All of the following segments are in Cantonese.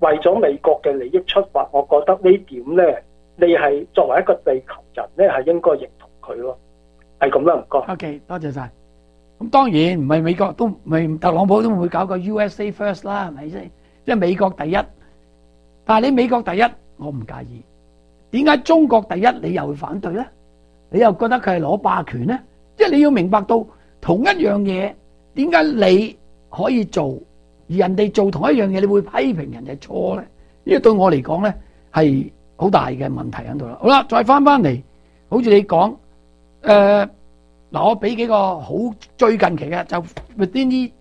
為咗美國嘅利益出發，我覺得呢點咧，你係作為一個地球人咧，係應該認同佢咯，係咁啦，唔該。 OK， 多謝晒。咁當然唔係美國都唔係特朗普都唔會搞個 USA First 啦，係咪先？即係美國第一。但係你美國第一，我唔介意。點解中國第一你又會反對咧？你又覺得佢係攞霸權咧？即係你要明白到同一樣嘢，點解你可以做，而人哋做同一樣嘢，你會批評人哋錯咧？呢個對我嚟講咧係好大嘅問題喺度啦。好啦，再翻嚟，好似你講，嗱，我俾幾個好最近期嘅，就 within 呢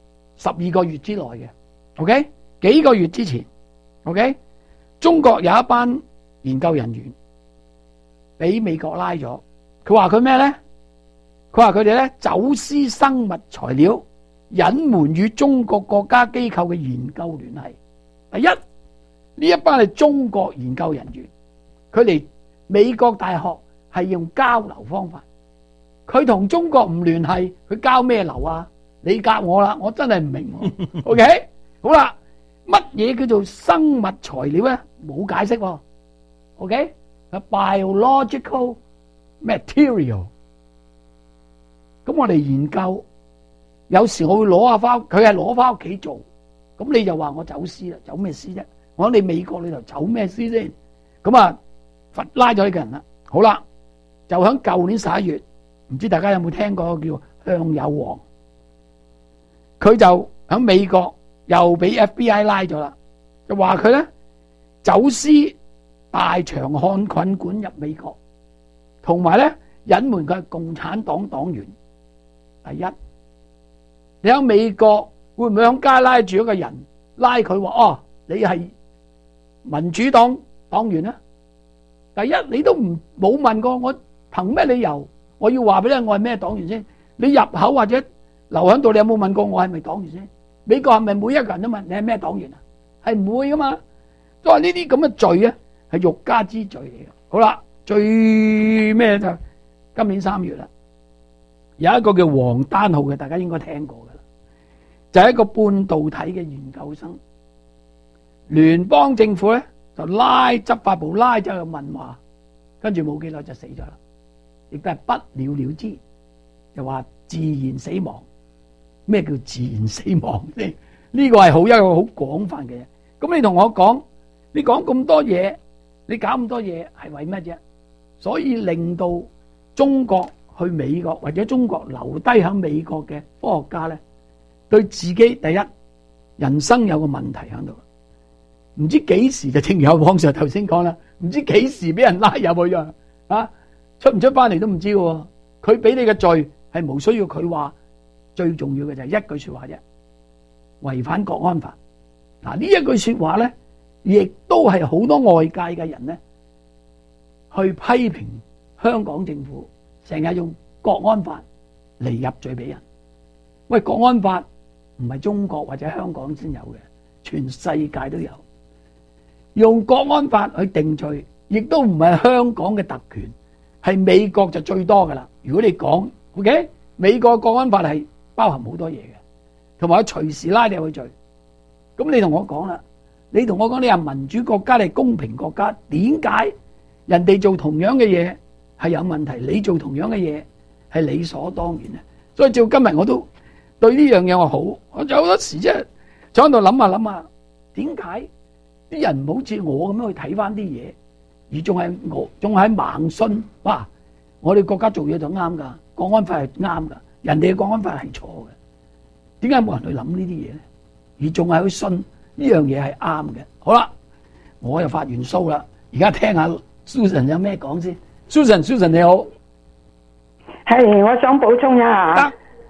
12個月之內嘅 ，OK， 幾個月之前 ，OK， 中國有一班研究人員俾美國拉咗，佢話佢咩咧？佢話佢哋咧走私生物材料，隱瞞與中國國家機構嘅研究聯繫。第一，呢一班係中國研究人員，佢嚟美國大學係用交流方法。佢同中國唔聯繫，佢交咩流啊？你答我啦，我真係唔明。OK， 好啦，乜嘢叫做生物材料咧？冇解釋。OK，biological material。咁我哋研究，有時我會攞下翻，佢係攞翻屋企做，咁你就話我走私啦，走咩私啫？我喺你美國裏頭走咩私先？咁啊，拉咗呢個人啦。好啦，就喺舊年11月。唔知大家有冇聽過叫向有王？佢就喺美國又俾 FBI 拉咗啦，就話佢咧走私大長漢菌管入美國，同埋咧隱瞞佢係共產黨黨員。第一，你喺美國會唔會喺街拉住一個人拉佢話哦，你係民主黨黨員咧？第一，你都冇問過我憑咩理由？我要話俾你，我係咩黨員先？你入口或者留喺度，你有冇問過我係咪黨員先？美國係咪每一個人都問你係咩黨員啊？係唔會噶嘛？都話呢啲咁嘅罪啊，係欲加之罪嚟嘅。好啦，最咩就今年3月啦，有一個叫黃丹浩嘅，大家應該聽過噶啦，就係一個半導體嘅研究生，聯邦政府咧就拉執法部拉咗去問話，跟住冇幾耐就死咗啦。亦都係不了了之，就話自然死亡。咩叫自然死亡呢？呢個係一個好廣泛嘅嘢。咁你同我講，你講咁多嘢，你搞咁多嘢係為乜啫？所以令到中國去美國或者中國留低喺美國嘅科學家咧，對自己第一人生有個問題喺度，唔知幾時就正如有網上頭先講啦，唔知幾時俾人拉入去啊！出唔出翻嚟都唔知喎，佢俾你嘅罪係無需要佢話，最重要嘅就係一句說話啫，違反國安法。嗱，呢一句說話咧，亦都係好多外界嘅人咧去批評香港政府，成日用國安法嚟入罪俾人。喂，國安法唔係中國或者香港先有嘅，全世界都有。用國安法去定罪，亦都唔係香港嘅特權。係美國就最多噶啦。如果你講 ，OK， 美國國安法係包含好多嘢嘅，同埋佢隨時拉你入去罪。咁你同我講啦，你同我講你係民主國家，你係公平國家，點解人哋做同樣嘅嘢係有問題，你做同樣嘅嘢係理所當然咧？所以照今日我都對呢樣嘢我好，我有好多時即係坐喺度諗下諗下，點解啲人唔好似我咁樣去睇翻啲嘢？而仲係盲信，哇！我哋國家做嘢就啱噶，國安法係啱噶，人哋嘅國安法係錯嘅。點解冇人去諗呢啲嘢咧？而仲係去信呢樣嘢係啱嘅。好啦，我又發完騷啦，而家聽下 Susan 有咩講先。Susan 你好， 係我想補充一下，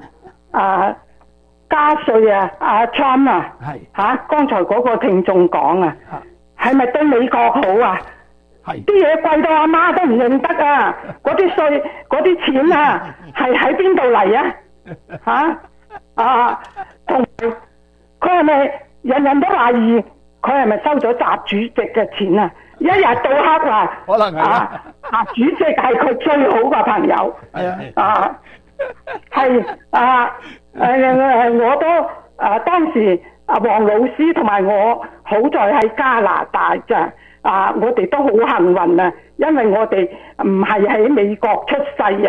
加稅啊，阿 Trump 啊， 係嚇，剛才嗰個聽眾講啊，係咪對美國好啊？啲嘢貴到阿媽都唔認得啊！嗰啲稅、嗰啲錢啊，係喺邊度嚟啊？同埋佢係咪人人都懷疑佢係咪收咗習主席嘅錢啊？一日到黑話， 可能係習主席係佢最好嘅朋友。係我都當時黃老師同埋我，好在喺加拿大咋。我哋都好幸運啊，因為我哋唔係喺美國出世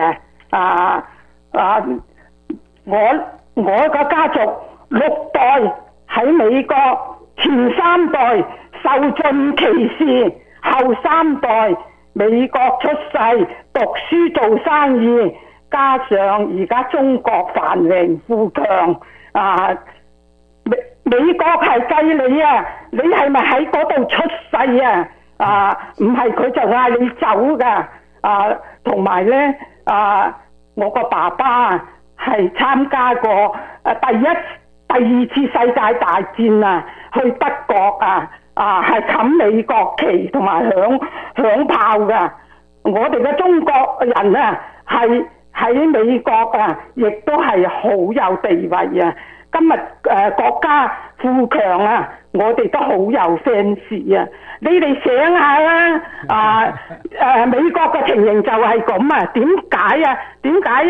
我個家族6代喺美國，前3代受盡歧視，後3代美國出世，讀書做生意，加上而家中國繁榮富強美國係計你啊，你係咪喺嗰度出世啊？唔係佢就嗌你走噶。同埋咧我個爸爸係參加過第2次世界大戰去德國係冚美國旗同埋響炮噶。我哋嘅中國人係喺美國亦都係好有地位啊。今日國家富強我哋都好有 fans 啊！你哋醒下啦！美國嘅情形就係咁啊！點解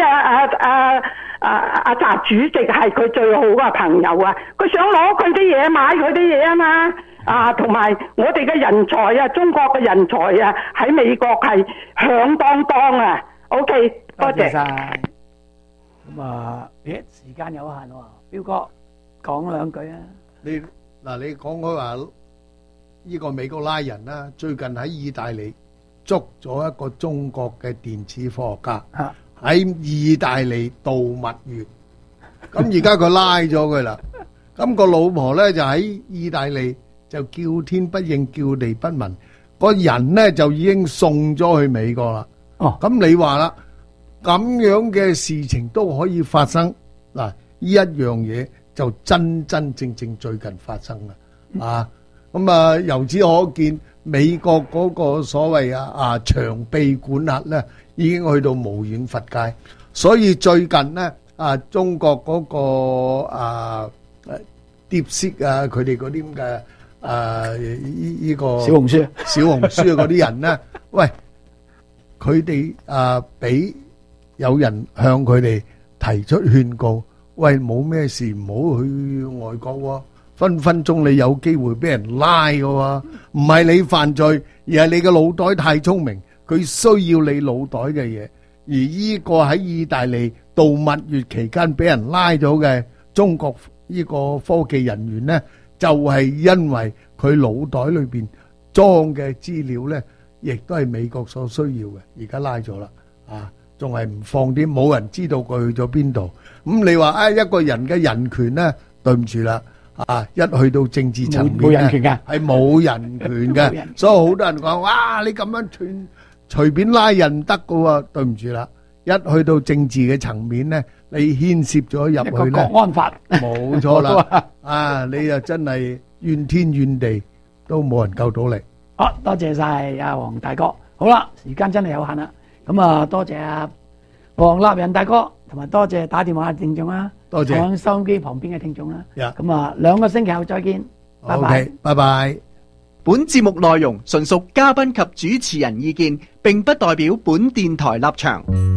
習主席係佢最好嘅朋友啊？佢想攞佢啲嘢，買佢啲嘢啊嘛！同埋我哋嘅人才中國嘅人才喺美國係響當當啊 ！OK， 多謝晒。咁時間有限喎，彪哥講2句啊！ 你講開話呢個美國拉人啦，最近喺意大利捉咗一個中國嘅電子科學家喺意大利度蜜月，咁而家佢拉咗佢啦，咁個老婆咧就喺意大利就叫天不應叫地不聞，個人咧就已經送咗去美國啦。咁你話啦，咁樣嘅事情都可以發生嗱，呢一樣嘢就真正最近發生啦，咁由此可見，美國嗰個所謂長臂管轄咧，已經去到無遠弗屆。所以最近咧中國嗰個DeepSeek佢哋嗰啲咁嘅呢個小紅書嗰啲人咧，喂，佢哋俾有人向佢哋提出勸告。喂，冇咩事，唔好去外國喎，分分鐘你有機會俾人拉㗎喎，唔係你犯罪，而係你個腦袋太聰明，佢需要你腦袋嘅嘢。而呢個喺意大利度蜜月期間俾人拉咗嘅中國呢個科技人員呢，就係因為佢腦袋裏邊裝嘅資料呢，亦都係美國所需要嘅，而家拉咗啦，仲係唔放啲，冇人知道佢去咗邊度。咁你話一個人嘅人權咧，對唔住啦，一去到政治層面咧，係冇人權嘅。所以好多人講，哇，你咁樣隨便拉人得㗎喎，對唔住啦，一去到政治嘅層面咧，你牽涉咗入去咧， 國安法冇錯啦，你又真係怨天怨地都冇人救到你。 好，多謝晒阿黃大哥。好啦，時間真係有限啦。咁多謝阿黃立仁大哥，同埋多謝打電話嘅聽眾啦， 多謝喺收音機旁邊嘅聽眾啦。 咁 2個星期後再見，拜拜。 OK，拜拜。 本節目內容純屬嘉賓及主持人意見，並不代表本電台立場。